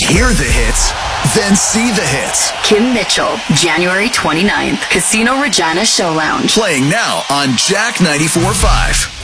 Hear the hits, then see the hits. Kim Mitchell, January 29th, Casino Regina Show Lounge. Playing now on Jack 94.5.